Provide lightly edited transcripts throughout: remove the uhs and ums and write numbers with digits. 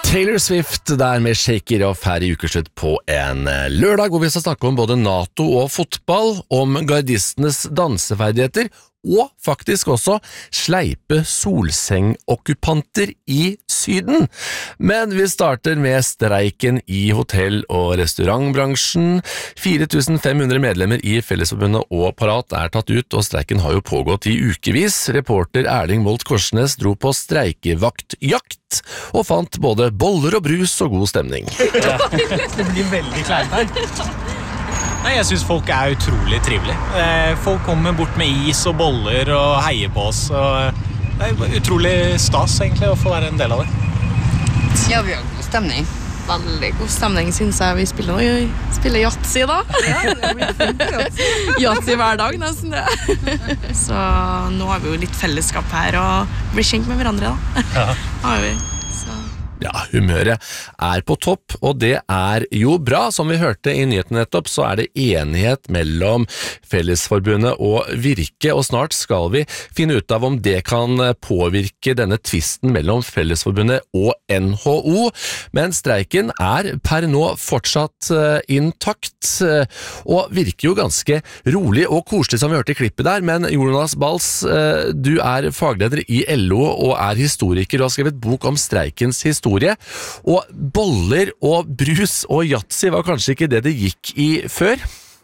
Taylor Swift der med Shake It Off her i ukeslutt på en lørdag, hvor vi skal snakke om både NATO og fotball, om gardistenes danseferdigheter, og faktisk også sleipe solsengokkupanter i Syden. Men vi starter med streiken i hotell- og restaurantbransjen. 4500 medlemmer i Fellesforbundet og Parat er tatt ut, og streiken har jo pågått i ukevis. Reporter Erling Molt Korsnes dro på streikevaktjakt og fant både boller og brus og god stemning. Ja. Det blir veldig kleint her. Nei, jeg synes folk er utrolig trivelige. Folk kommer bort med is og boller og heier på oss. Og det er utrolig stas egentlig å få være en del av det. Ja, vi har god stemning. Veldig god stemning, synes jeg. Vi spiller Yatzy da. Ja, det blir fint. Yatzy hver dag, nesten det. Så nå har vi jo litt fellesskap her, og blir kjent med hverandre da. Ja. Har vi. Ja, humøret er på topp, og det er jo bra. Som vi hørte i nyheten nettopp, så er det enighet mellom Fellesforbundet og Virke, og snart skal vi finne ut av om det kan påvirke denne tvisten mellom Fellesforbundet og NHO. Men streiken er per nå fortsatt intakt, og virker jo ganske rolig og koselig som vi hørte i klippet der. Men Jonas Bals, du er fagleder i LO og er historiker og har skrevet bok om streikens historie. Og boller og brus og Yatzy var kanskje ikke det gikk i før?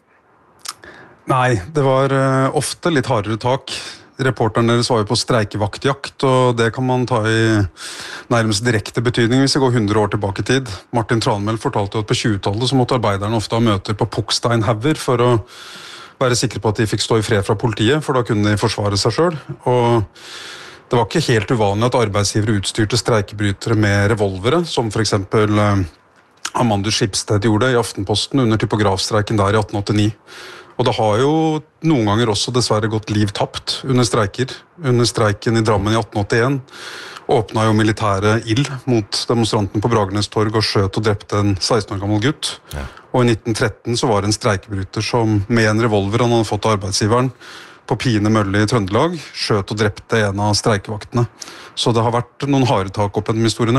Nei, det var ofte litt hardere tak. Reporteren deres var jo på streikevaktjakt, og det kan man ta i nærmest direkte betydning hvis vi går 100 år tilbake i tid. Martin Tranmæl fortalte jo at på 20-tallet så måtte arbeiderne ofte ha møter på Pucksteinhauger for å være sikre på at de fikk stå i fred fra politiet, for da kunne de forsvare seg selv. Og det var ikke helt uvanlig at arbeidsgivere utstyrte streikebrytere med revolvere, som for eksempel Amandus Schibsted gjorde i Aftenposten under typografstreiken der i 1889. Og det har jo noen ganger også dessverre gått liv tapt under streiker. Under streiken i Drammen i 1881 åpnet jo militæret ild mot demonstrantene på Bragernes torg og skjøt og drepte en 16 år gammel gutt. Ja. Og i 1913 så var det en streikebryter som med en revolver han hadde fått av arbeidsgiveren på Pine Mølle i Trøndelag, skjøt og drepte en av streikevaktene. Så det har vært noen harde tak opp gjennom historiene.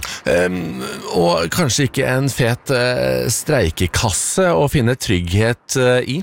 Og kanskje ikke en fet streikekasse å finne trygghet i?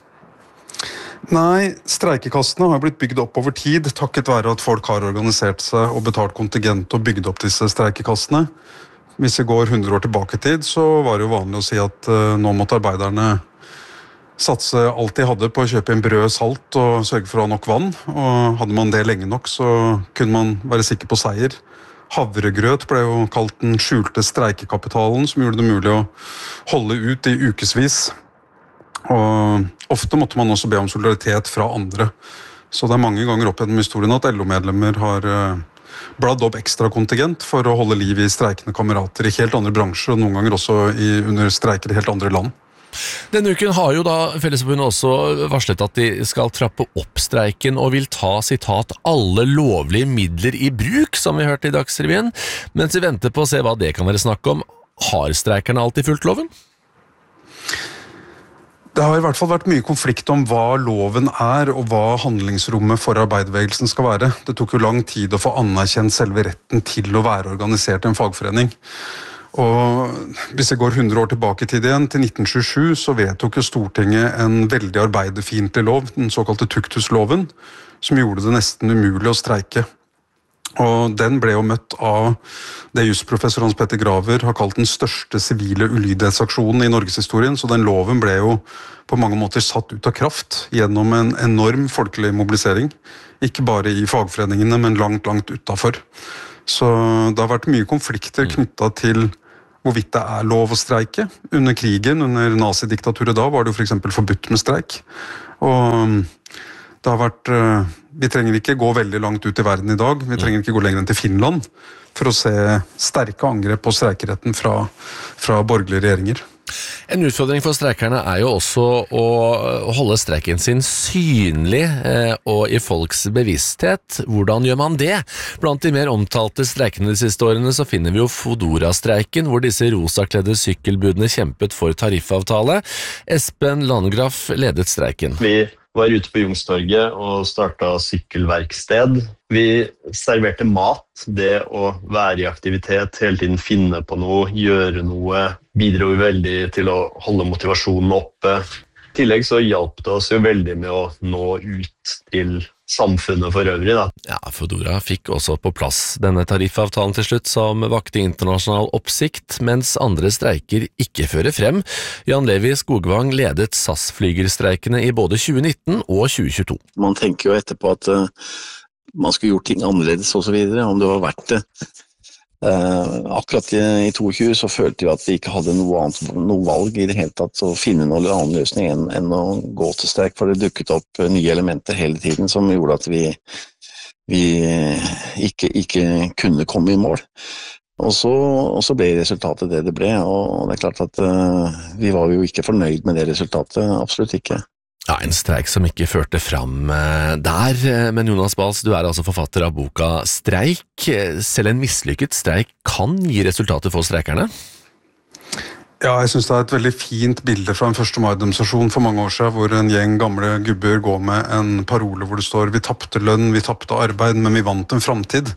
Nei, streikekassene har blitt bygd opp over tid, takket være at folk har organisert seg og betalt kontingent og bygd opp disse streikekassene. Hvis vi går 100 år tilbake i tid, så var det jo vanlig å si at nå måtte arbeiderne satse alt de hadde på å kjøpe en brød, salt og sørge for å ha nok vann. Og hadde man det lenge nok, så kunne man være sikker på seier. Havregrøt ble jo kalt den skjulte streikekapitalen, som gjorde det mulig å holde ut i ukesvis. Og ofte måtte man også be om solidaritet fra andre. Så det er mange ganger opp gjennom historien at LO-medlemmer har bladd opp ekstra kontingent for å holde liv i streikende kamerater i helt andre bransjer, og noen ganger også under streiker i helt andre land. Denne uken har jo da Fellesforbundet også varslet at de skal trappe opp streiken og vil ta, sitat, alle lovlige midler i bruk, som vi hørte i Dagsrevyen. Mens vi venter på å se hva det kan være snakk om, har streikerne alltid fulgt loven? Det har i hvert fall vært mye konflikt om hva loven er, og hva handlingsrommet for arbeiderbevegelsen skal være. Det tok jo lang tid å få anerkjent selve retten til å være organisert i en fagforening. Og hvis jeg går 100 år tilbake i tid igjen, til 1927, så vedtok jo Stortinget en veldig arbeiderfiendtlig lov, den såkalte tukthusloven, som gjorde det nesten umulig å streike. Og den ble jo møtt av det jusprofessor Hans Petter Graver har kalt den største sivile ulydighetsaksjonen i Norgeshistorien, så den loven ble jo på mange måter satt ut av kraft gjennom en enorm folkelig mobilisering, ikke bare i fagforeningene, men langt, langt utenfor. Så det har vært mye konflikter knyttet til hvorvidt det er lov å streike. Under krigen, under nazidiktaturet da, var det jo for eksempel forbudt med streik. Og det har vært, vi trenger ikke gå veldig langt ut i verden i dag, vi trenger ikke gå lenger enn til Finland for å se sterke angrep på streikeretten fra borgerlige regjeringer. En utfordring for streikerne er jo også å holde streiken sin synlig og i folks bevissthet. Hvordan gjør man det? Blant de mer omtalte streikene de siste årene så finner vi jo Fodora-streiken, hvor disse rosakledde sykkelbudene kjempet for tariffavtale. Espen Landgraf ledet streiken. Vi var ute på Youngstorget og startet sykkelverksted. Vi serverte mat, det å være i aktivitet, hele tiden finne på noe, gjøre noe, bidro veldig til å holde motivasjonen oppe. I tillegg så hjalp det oss jo veldig med å nå ut til samfunnet for øvrig. Da. Ja, Foodora fikk også på plass denne tariffavtalen til slutt som vakte internasjonal oppsikt, mens andre streiker ikke fører frem. Jan Levi Skogvang ledet SAS-flygerstreikene i både 2019 og 2022. Man tenker jo etterpå at man skulle gjort ting annerledes og så videre, om det var verdt det. Akkurat i 22 så følte vi at vi ikke hadde noe valg i det hele tatt å finne noen annen løsning enn å gå til streik, for det dukket opp nye elementer hele tiden som gjorde at vi ikke kunne komme i mål. Og så ble resultatet det ble, og det er klart at vi var jo ikke fornøyd med det resultatet, absolutt ikke. Ja, en streik som ikke førte fram der, men Jonas Bals, du altså forfatter av boka Streik. Selv en mislykket streik kan gi resultater for streikerne? Ja, jeg synes det et veldig fint bilde fra en 1. mai-demonstrasjon for mange år siden, hvor en gjeng gamle gubber går med en parole hvor det står «Vi tappte lønn, vi tappte arbeid, men vi vant en fremtid».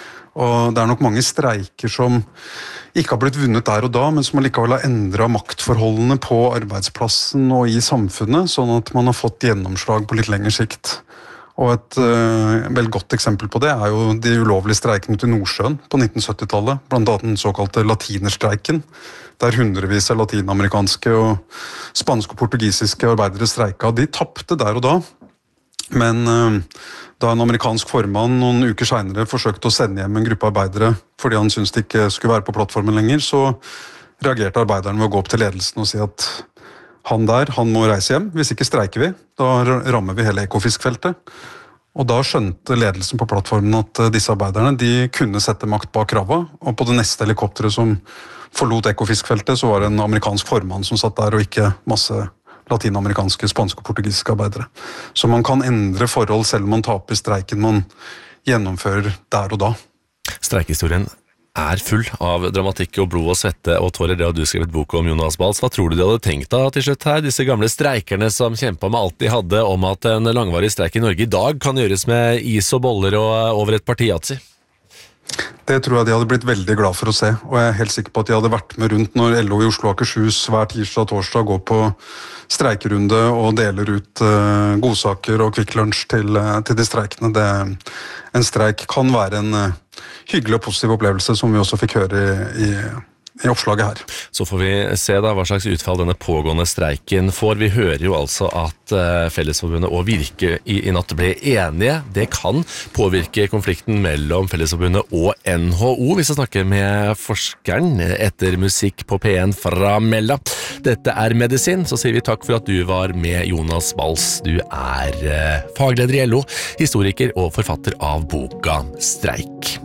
Og det nok mange streiker som ikke har blitt vunnet der og da, men som allikevel har endret maktforholdene på arbeidsplassen og i samfunnet, sånn at man har fått gjennomslag på litt lengre sikt. Og et veldig godt eksempel på det jo de ulovlige streikene til Nordsjøen på 1970-tallet, blant annet den såkalte latinerstreiken, der hundrevis av latinamerikanske og spanske og portugisiske arbeidere streika. De tappte der og da, men da en amerikansk formann noen uker senere forsøkte å sende hjem en gruppe arbeidere fordi han syntes de ikke skulle være på plattformen lenger, så reagerte arbeiderne med å gå opp til ledelsen og si at han må reise hjem, hvis ikke streiker vi, da rammer vi hele Ekofiskfeltet. Og da skjønte ledelsen på plattformen at disse arbeiderne de kunne sette makt bak krava, og på det neste helikopteret som forlot Ekofiskfeltet, så var det en amerikansk formann som satt der, og ikke masse latinamerikanske, spanske og portugisiske arbeidere. Så man kan endre forhold selv om man taper streiken man gjennomfører der og da. Streikehistorien full av dramatikk og blod og svette og tårer, det har du skrevet bok om, Jonas Bals. Hva tror du de hadde tenkt da til slutt her, disse gamle streikerne som kjempet med alt de hadde om at en langvarig streik i Norge i dag kan gjøres med is og boller og over et parti yatzy? Det tror jeg de hadde blitt veldig glad for å se, og jeg helt sikker på at de hadde vært med rundt når LO i Oslo og Akershus hver tirsdag og torsdag går på streikerunde og deler ut godsaker og Kvikk Lunsj til de streikene. En streik kan være en hyggelig og positiv opplevelse, som vi også fikk høre i oppslaget her. Så får vi se da hva slags utfall denne pågående streiken får. Vi hører jo altså at Fellesforbundet og Virke i natt ble enige. Det kan påvirke konflikten mellom Fellesforbundet og NHO. Vi skal snakke med forskeren etter musikk på P1 fra Mella. Dette Medisin, så sier vi takk for at du var med, Jonas Bals. Du fagleder i LO, historiker og forfatter av boka Streik.